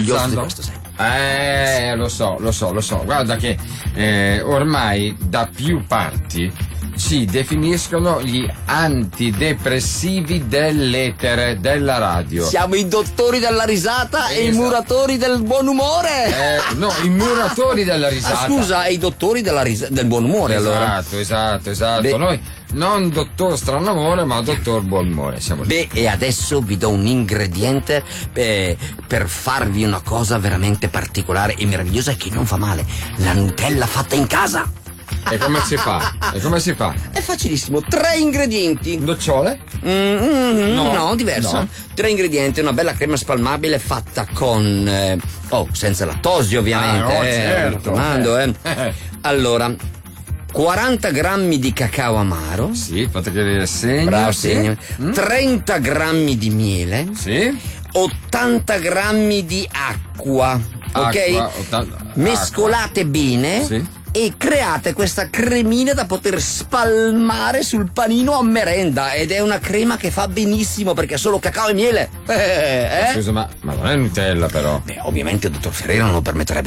orgoglioso di questo segno. Lo so. Guarda che ormai da più parti si definiscono gli antidepressivi dell'etere, della radio. Siamo i dottori della risata e i muratori del buon umore. No, i muratori della risata. Scusa, i dottori del buon umore, allora. Esatto. Beh, Noi non dottor Stranamore, ma dottor Buonumore. Siamo lì. Beh, e adesso vi do un ingrediente per farvi una cosa veramente particolare e meravigliosa che non fa male. La Nutella fatta in casa. E come si fa? È facilissimo, 3 ingredienti. Nocciole? No, diverso. No. 3 ingredienti, una bella crema spalmabile fatta con senza lattosio ovviamente. Certo. Mi raccomando, Allora, 40 grammi di cacao amaro. Sì, fate che segno. Bravo, sì. segno. 30 grammi di miele. Sì. 80 grammi di acqua. Ok? Mescolate bene. Sì. E create questa cremina da poter spalmare sul panino a merenda, ed è una crema che fa benissimo perché è solo cacao e miele. Scusa, ma non è Nutella però. Beh, ovviamente il dottor Ferrero non lo permetterebbe